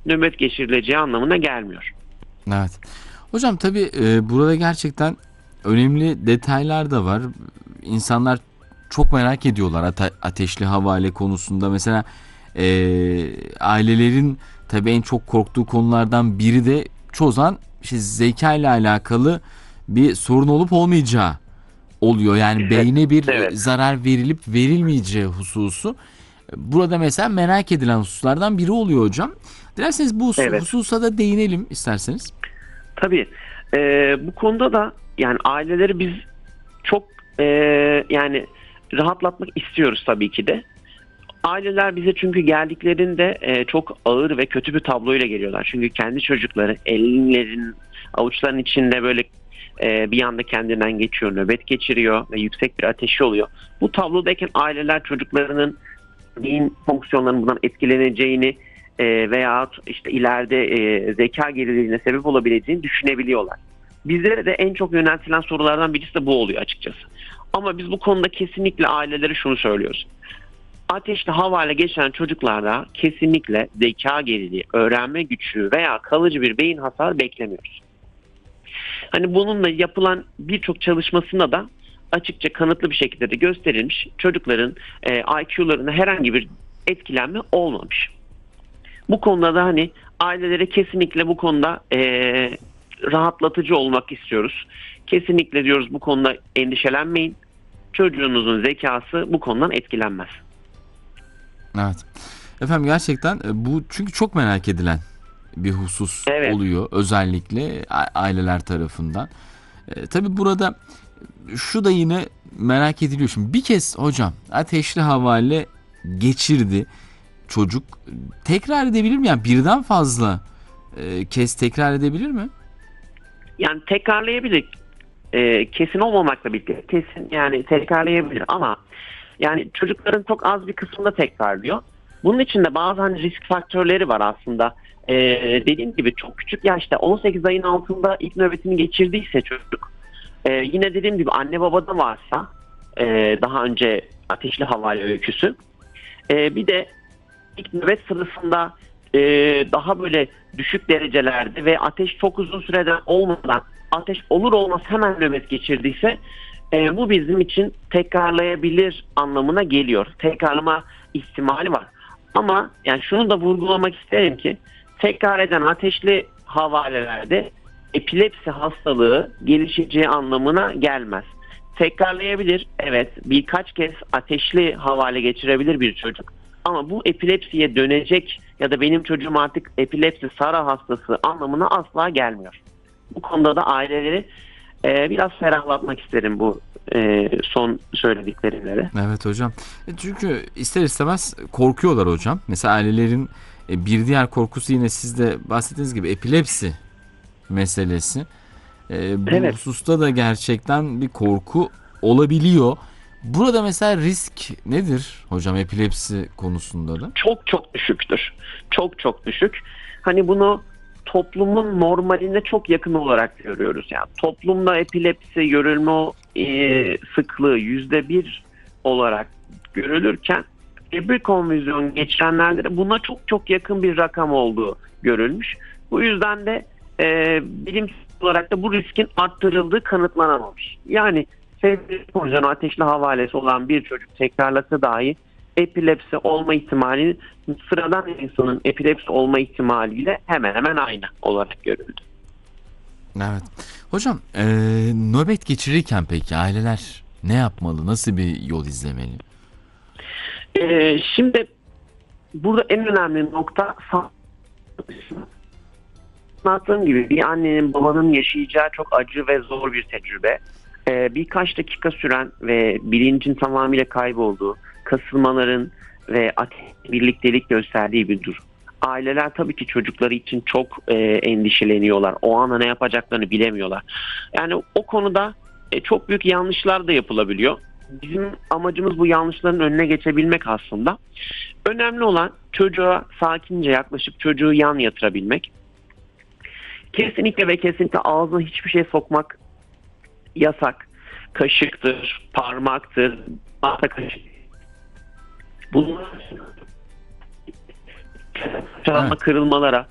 nöbet geçirileceği anlamına gelmiyor. Evet. Hocam tabii burada gerçekten önemli detaylar da var. İnsanlar çok merak ediyorlar ateşli havale konusunda. Mesela e, ailelerin tabii en çok korktuğu konulardan biri de çoğu zaman işte zeka ile alakalı bir sorun olup olmayacağı oluyor. Yani beyne bir Evet, zarar verilip verilmeyeceği hususu. Burada mesela merak edilen hususlardan biri oluyor hocam. Dilerseniz bu evet. hususa da değinelim isterseniz. Tabii bu konuda da yani aileleri biz çok yani rahatlatmak istiyoruz tabii ki de. Aileler bize çünkü geldiklerinde çok ağır ve kötü bir tabloyla geliyorlar. Çünkü kendi çocukları ellerin, avuçların içinde böyle bir anda kendinden geçiyor, nöbet geçiriyor ve yüksek bir ateşi oluyor. Bu tablodayken aileler çocuklarının beyin fonksiyonlarının bundan etkileneceğini veya işte ileride zeka gerililiğine sebep olabileceğini düşünebiliyorlar. Bizlere de en çok yöneltilen sorulardan birisi de bu oluyor açıkçası. Ama biz bu konuda kesinlikle ailelere şunu söylüyoruz. Ateşli havale geçen çocuklarda kesinlikle zeka geriliği, öğrenme güçlüğü veya kalıcı bir beyin hasarı beklemiyoruz. Hani bununla yapılan birçok çalışmasında da açıkça kanıtlı bir şekilde de gösterilmiş çocukların IQ'larında herhangi bir etkilenme olmamış. Bu konuda da hani ailelere kesinlikle bu konuda rahatlatıcı olmak istiyoruz. Kesinlikle diyoruz bu konuda endişelenmeyin. Çocuğunuzun zekası bu konudan etkilenmez. Evet. Efendim gerçekten bu çünkü çok merak edilen bir husus Evet. oluyor özellikle aileler tarafından. Tabii burada şu da yine merak ediliyor. Şimdi bir kez hocam ateşli havale geçirdi çocuk. Tekrar edebilir mi? Yani birden fazla kez tekrar edebilir mi? Yani tekrarlayabilir. Kesin olmamakla birlikte kesin yani tekrarlayabilir ama yani çocukların çok az bir kısmında tekrarlıyor. Bunun için de bazı hani risk faktörleri var aslında. Dediğim gibi çok küçük yaşta 18 ayın altında ilk nöbetini geçirdiyse çocuk yine dediğim gibi anne babada varsa daha önce ateşli havale öyküsü bir de ilk nöbet sırasında e, daha böyle düşük derecelerde ve ateş çok uzun süreden olmadan ateş olur olmaz hemen nöbet geçirdiyse bu bizim için tekrarlayabilir anlamına geliyor. Tekrarlama ihtimali var. Ama yani şunu da vurgulamak isterim ki tekrar eden ateşli havalelerde epilepsi hastalığı gelişeceği anlamına gelmez. Tekrarlayabilir, evet, birkaç kez ateşli havale geçirebilir bir çocuk. Ama bu epilepsiye dönecek ya da benim çocuğum artık epilepsi SARA hastası anlamına asla gelmiyor. Bu konuda da aileleri biraz ferahlatmak isterim bu son söylediklerimle de. Evet hocam. Çünkü ister istemez korkuyorlar hocam. Mesela ailelerin bir diğer korkusu yine siz de bahsettiğiniz gibi epilepsi meselesi. Bu Evet, hususta da gerçekten bir korku olabiliyor. Burada mesela risk nedir hocam epilepsi konusunda da? çok çok düşüktür. Çok çok düşük. Hani bunu toplumun normaline çok yakın olarak görüyoruz. Yani toplumda epilepsi görülme sıklığı %1 olarak görülürken febri konvülsiyonu geçirenlerde de buna çok çok yakın bir rakam olduğu görülmüş. Bu yüzden de bilimsel olarak da bu riskin arttırıldığı kanıtlanamamış. Yani febri konvülsiyonu ateşli havalesi olan bir çocuk tekrarlasa dahi epilepsi olma ihtimali sıradan insanın epilepsi olma ihtimaliyle hemen hemen aynı olarak görüldü. Evet. Hocam nöbet geçirirken peki aileler ne yapmalı? Nasıl bir yol izlemeli? Şimdi burada en önemli nokta anlattığım gibi bir annenin babanın yaşayacağı çok acı ve zor bir tecrübe. Birkaç dakika süren ve bilincin tamamıyla kaybolduğu, kasılmaların ve birliktelik gösterdiği bir durum. Aileler tabii ki çocukları için çok endişeleniyorlar. O anda ne yapacaklarını bilemiyorlar. Yani o konuda çok büyük yanlışlar da yapılabiliyor. Bizim amacımız bu yanlışların önüne geçebilmek aslında. Önemli olan çocuğa sakince yaklaşıp çocuğu yan yatırabilmek. Kesinlikle ve kesinlikle ağzına hiçbir şey sokmak yasak. Kaşıktır, parmaktır, tahta kaşık. Bunlar çalma Evet. kırılmalara